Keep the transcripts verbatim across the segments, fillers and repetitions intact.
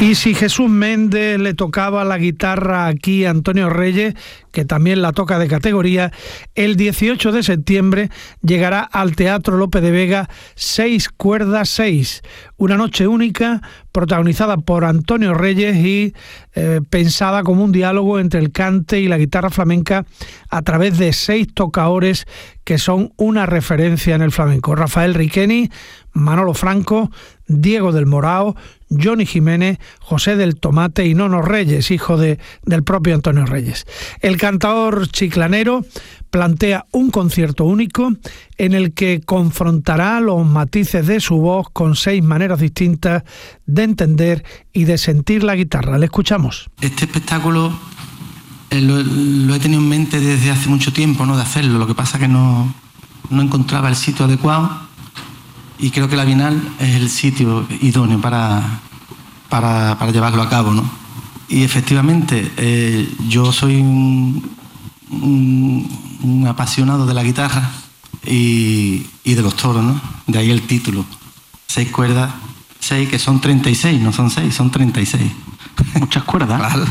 Y si Jesús Méndez le tocaba la guitarra aquí a Antonio Reyes, que también la toca de categoría, el dieciocho de septiembre llegará al Teatro Lope de Vega Seis Cuerdas Seis, una noche única protagonizada por Antonio Reyes y eh, pensada como un diálogo entre el cante y la guitarra flamenca a través de seis tocadores que son una referencia en el flamenco: Rafael Riqueni, Manolo Franco, Diego del Morao, Johnny Jiménez, José del Tomate y Nono Reyes, hijo de, del propio Antonio Reyes. El cantador chiclanero plantea un concierto único en el que confrontará los matices de su voz con seis maneras distintas de entender y de sentir la guitarra. Le escuchamos. Este espectáculo eh, lo, lo he tenido en mente desde hace mucho tiempo, ¿no?, de hacerlo. Lo que pasa es que no, no encontraba el sitio adecuado. Y creo que la Bienal es el sitio idóneo para, para, para llevarlo a cabo, ¿no? Y efectivamente, eh, yo soy un, un, un apasionado de la guitarra y, y de los toros, ¿no? De ahí el título. Seis cuerdas, seis, que son treinta y seis, no son seis, son treinta y seis. Muchas cuerdas. Claro.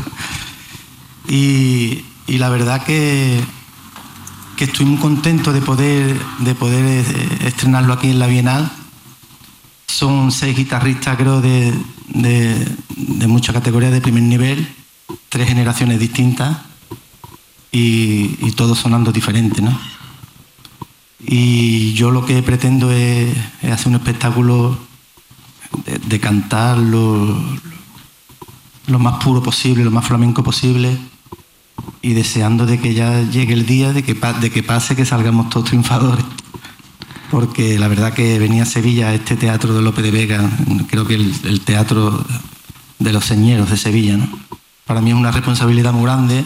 Y, y la verdad que... que estoy muy contento de poder, de poder estrenarlo aquí en la Bienal. Son seis guitarristas, creo, de, de, de muchas categorías de primer nivel, tres generaciones distintas y, y todos sonando diferentes, ¿no? Y yo lo que pretendo es, es hacer un espectáculo de, de cantar lo, lo más puro posible, lo más flamenco posible, y deseando de que ya llegue el día de que, de que pase, que salgamos todos triunfadores. Porque la verdad que venir a Sevilla, a este teatro de Lope de Vega, creo que el, el teatro de los señeros de Sevilla, ¿no?, para mí es una responsabilidad muy grande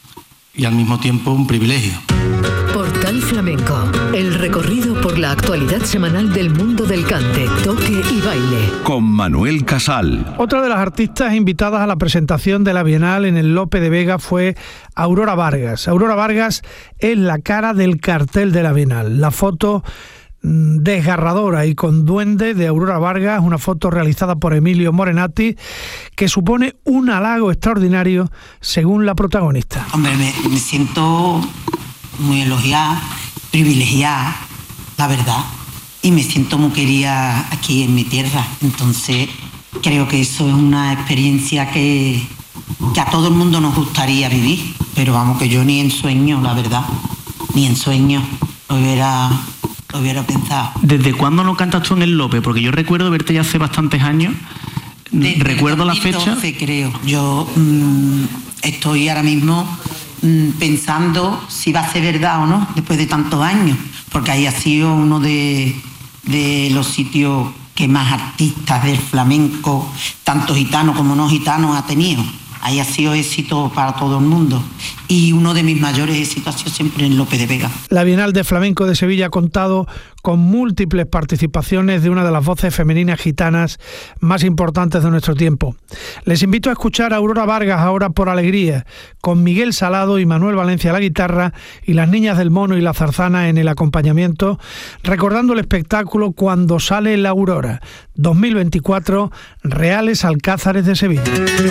y al mismo tiempo un privilegio. Portal Flamenco, el recorrido por la actualidad semanal del mundo del cante, toque y baile. Con Manuel Casal. Otra de las artistas invitadas a la presentación de la Bienal en el Lope de Vega fue Aurora Vargas. Aurora Vargas es la cara del cartel de la Bienal. La foto desgarradora y con duende de Aurora Vargas, una foto realizada por Emilio Morenati, que supone un halago extraordinario según la protagonista. Hombre, me, me siento muy elogiada, privilegiada, la verdad, y me siento muy querida aquí en mi tierra. Entonces creo que eso es una experiencia que, que a todo el mundo nos gustaría vivir, pero vamos, que yo ni en sueño, la verdad, ni en sueño lo hubiera, lo hubiera pensado. ¿Desde cuándo no cantas tú en el Lope? Porque yo recuerdo verte ya hace bastantes años. De, recuerdo la fecha. dos mil doce, creo. Yo mmm, estoy ahora mismo mmm, pensando si va a ser verdad o no, después de tantos años, porque ahí ha sido uno de, de los sitios que más artistas del flamenco, tanto gitanos como no gitanos, ha tenido. Ahí ha sido éxito para todo el mundo. Y uno de mis mayores éxitos ha sido siempre en Lope de Vega. La Bienal de Flamenco de Sevilla ha contado con múltiples participaciones de una de las voces femeninas gitanas más importantes de nuestro tiempo. Les invito a escuchar a Aurora Vargas ahora por Alegría, con Miguel Salado y Manuel Valencia a la guitarra y las Niñas del Mono y la Zarzana en el acompañamiento, recordando el espectáculo Cuando sale la Aurora, dos mil veinticuatro, Reales Alcázares de Sevilla.